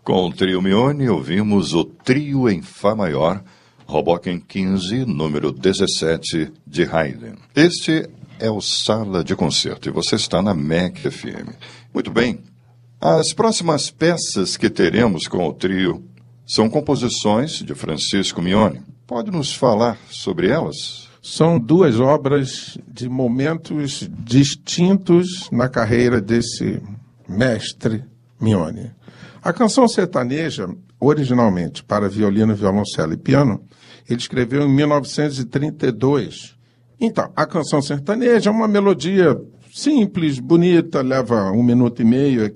Com o trio Mione, ouvimos o Trio em Fá Maior, Hoboken 15, número 17, de Haydn. Este é o Sala de Concerto e você está na MEC FM. Muito bem, as próximas peças que teremos com o trio são composições de Francisco Mione. Pode nos falar sobre elas? São duas obras de momentos distintos na carreira desse mestre Mione. A canção sertaneja, originalmente para violino, violoncelo e piano, ele escreveu em 1932. Então, a canção sertaneja é uma melodia simples, bonita, leva 1 minuto e meio